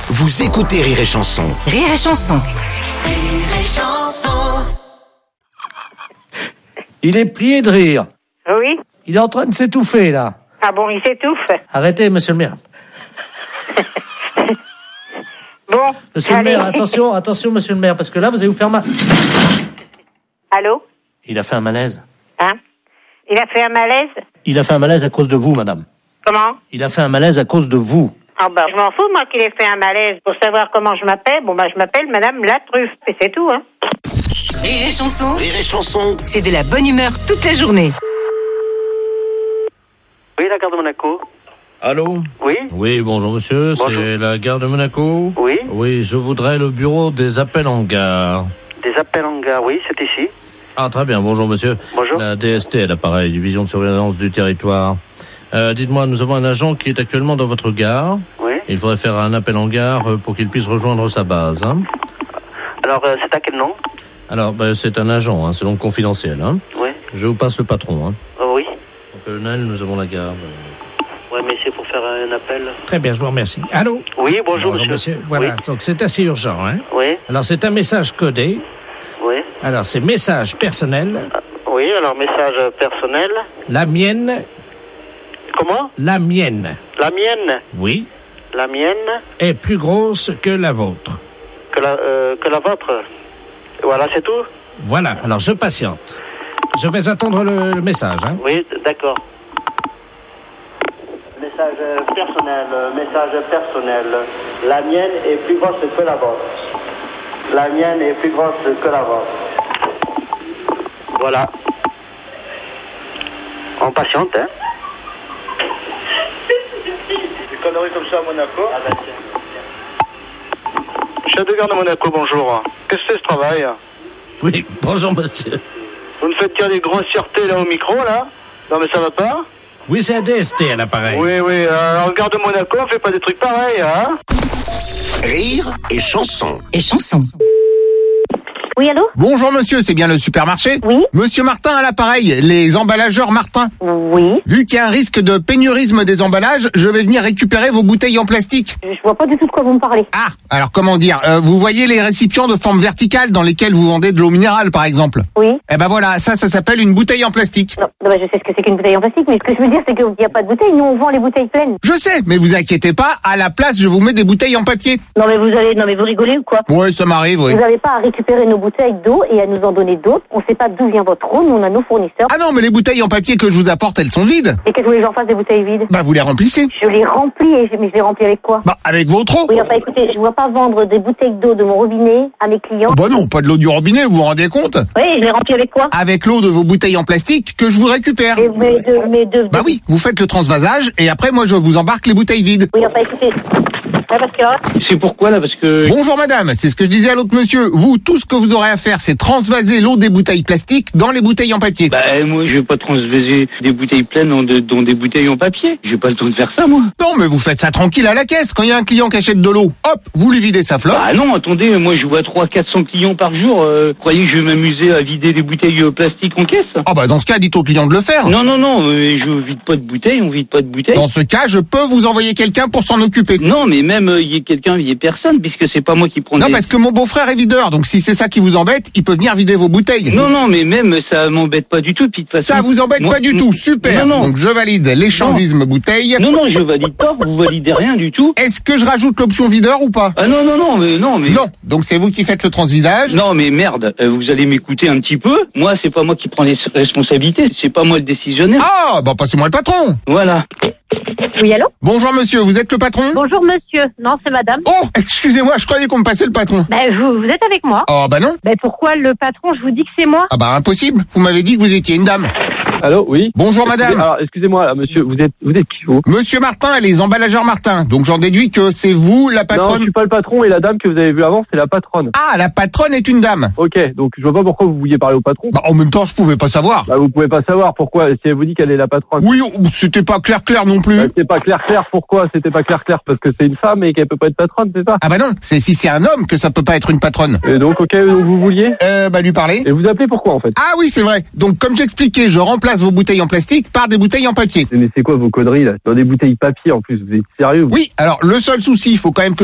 Vous écoutez Rire et Chanson. Rire et Chanson. Rire et Chanson. Il est plié de rire. Oui. Il est en train de s'étouffer, là. Ah bon, il s'étouffe. Arrêtez, monsieur le maire. Bon. Monsieur allez. le maire, attention, monsieur le maire, parce que là, vous allez vous faire mal. Allô? Il a fait un malaise. Hein? Il a fait un malaise? Il a fait un malaise à cause de vous, madame. Comment? Il a fait un malaise à cause de vous. Ah bah, je m'en fous, moi, qu'il ait fait un malaise. Pour savoir comment je m'appelle, bon bah, je m'appelle Madame La Truffe. Et c'est tout, hein. Rire et Chanson. Rire et Chanson. C'est de la bonne humeur toute la journée. Oui, la gare de Monaco. Allô? Oui. Oui, bonjour monsieur, Bonjour. c'est la gare de Monaco? Oui. Oui, je voudrais le bureau des appels en gare. Des appels en gare, oui, c'est ici. Ah, très bien, bonjour monsieur. Bonjour. La DST à l'appareil, division de surveillance du territoire. Dites-moi, nous avons un agent qui est actuellement dans votre gare. Oui. Il faudrait faire un appel en gare pour qu'il puisse rejoindre sa base. Hein. Alors, c'est à quel nom? Alors, c'est un agent, c'est donc confidentiel. Hein. Oui. Je vous passe le patron. Hein. Oui. Au colonel, nous avons la gare. Oui, mais c'est pour faire un appel. Très bien, je vous remercie. Allô? Oui, bonjour, monsieur. Voilà, donc c'est assez urgent, hein. Oui. Alors, c'est un message codé. Oui. Alors, c'est message personnel. Oui, alors, message personnel. La mienne. Comment? La mienne. La mienne. Oui. La mienne Est plus grosse que la vôtre. que la vôtre. Voilà, c'est tout? Voilà, alors je patiente. Je vais attendre le message, hein. Oui, d'accord. Message personnel. La mienne est plus grosse que la vôtre. La mienne est plus grosse que la vôtre. Voilà. On patiente, hein. Des conneries comme ça à Monaco. Ah bah tiens. Chef de gare de Monaco, bonjour. Qu'est-ce que c'est ce travail? Oui, bonjour monsieur. Vous me faites dire des grossièretés là au micro, là? Non mais ça va pas? Oui, c'est un DST à l'appareil. Oui, en gare de Monaco, on fait pas des trucs pareils, hein? Rire et Chanson. Et Chanson. Oui, allô? Bonjour monsieur, c'est bien le supermarché? Oui. Monsieur Martin à l'appareil, les emballageurs Martin. Oui. Vu qu'il y a un risque de pénurisme des emballages, je vais venir récupérer vos bouteilles en plastique. Je vois pas du tout de quoi vous me parlez. Ah, alors comment dire, vous voyez les récipients de forme verticale dans lesquels vous vendez de l'eau minérale par exemple? Oui. Eh ben voilà, ça s'appelle une bouteille en plastique. Non, bah, je sais ce que c'est qu'une bouteille en plastique, mais ce que je veux dire, c'est qu'il n'y a pas de bouteille. Nous, on vend les bouteilles pleines. Je sais, mais vous inquiétez pas, à la place je vous mets des bouteilles en papier. Non, mais vous rigolez ou quoi? Ouais, ça m'arrive, oui. Vous n'avez pas à récupérer nos bouteilles d'eau et à nous en donner d'autres. On sait pas d'où vient votre eau. Nous, on a nos fournisseurs. Ah non, mais les bouteilles en papier que je vous apporte, elles sont vides. Et qu'est-ce que vous voulez que j'en fasse des bouteilles vides? Bah vous les remplissez. Je les remplis, mais je les remplis avec quoi? Bah avec votre eau. Oui, enfin, écoutez, je ne vois pas vendre des bouteilles d'eau de mon robinet à mes clients. Bah non, pas de l'eau du robinet, vous vous rendez compte? Oui, je les remplis avec quoi? Avec l'eau de vos bouteilles en plastique que je vous récupère. Bah oui, vous faites le transvasage et après moi je vous embarque les bouteilles vides. Oui, enfin, écoutez. Ouais, parce que là... C'est pourquoi, là, parce que... Bonjour madame, c'est ce que je disais à l'autre monsieur. Vous, tout ce que vous aurez à faire, c'est transvaser l'eau des bouteilles plastiques dans les bouteilles en papier. Bah, moi, je vais pas transvaser des bouteilles pleines dans des bouteilles en papier. J'ai pas le temps de faire ça, moi. Non, mais vous faites ça tranquille à la caisse. Quand il y a un client qui achète de l'eau, hop, vous lui videz sa flotte. Ah non, attendez, moi, je vois 300-400 clients par jour. Croyez que je vais m'amuser à vider des bouteilles plastiques en caisse? Ah bah dans ce cas, dites au client de le faire. Non, je vide pas de bouteilles, on vide pas de bouteilles. Dans ce cas, je peux vous envoyer quelqu'un pour s'en occuper. Non, mais même, il y a quelqu'un, il y a personne, puisque c'est pas moi qui prends Non, parce que mon beau-frère est videur, donc si c'est ça qui vous embête, il peut venir vider vos bouteilles. Non, mais même, ça m'embête pas du tout. Puis de toute façon, Ça vous embête pas du tout, super. Non. Donc je valide l'échangisme bouteille. Non, je valide pas, vous validez rien du tout. Est-ce que je rajoute l'option videur ou pas? Ah non, mais... Non, donc c'est vous qui faites le transvidage. Non, mais merde, vous allez m'écouter un petit peu. Moi, c'est pas moi qui prends les responsabilités, c'est pas moi le décisionnaire. Ah, bah passez-moi le patron. Voilà. Oui, allô? Bonjour monsieur, vous êtes le patron? Bonjour, monsieur. Non, c'est madame. Oh, excusez-moi, je croyais qu'on me passait le patron. Ben, vous êtes avec moi. Oh, bah non. Ben, pourquoi le patron, je vous dis que c'est moi? Ah bah impossible, vous m'avez dit que vous étiez une dame. Allô, oui. Bonjour madame. Alors, excusez-moi, monsieur, vous êtes qui vous? Monsieur Martin et les emballageurs Martin. Donc j'en déduis que c'est vous la Non, patronne. je suis pas le patron et la dame que vous avez vue avant, c'est la patronne. Ah, la patronne est une dame. Ok, donc je vois pas pourquoi vous vouliez parler au patron. Bah en même temps, je pouvais pas savoir. Bah, vous pouvez pas savoir pourquoi, si elle vous dit qu'elle est la patronne. Oui, c'était pas clair non plus. C'est pas clair, pourquoi? C'était pas clair parce que c'est une femme et qu'elle peut pas être patronne, c'est ça? Ah bah non, c'est si c'est un homme que ça peut pas être une patronne. Et donc, ok, donc vous vouliez? Bah lui parler. Et vous appelez pourquoi, en fait? Ah oui, c'est vrai. Donc comme j'expliquais, je remplace vos bouteilles en plastique par des bouteilles en papier. Mais c'est quoi vos conneries, là? Dans des bouteilles papier, en plus, vous êtes sérieux? Oui, alors le seul souci, il faut quand même que